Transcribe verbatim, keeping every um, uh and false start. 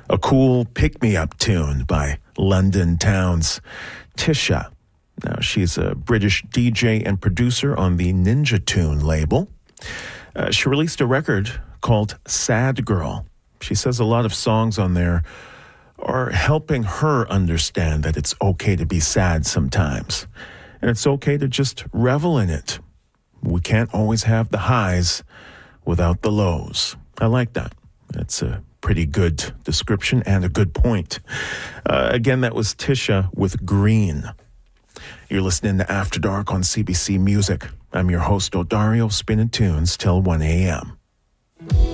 A cool pick-me-up tune by London Towns. Tisha. Now, she's a British D J and producer on the Ninja Tune label. Uh, she released a record called Sad Girl. She says a lot of songs on there are helping her understand that it's okay to be sad sometimes. And it's okay to just revel in it. We can't always have the highs without the lows. I like that. That's a pretty good description and a good point. Uh, again, that was Tisha with Green. You're listening to After Dark on C B C Music. I'm your host, Odario, spinning tunes till one a.m.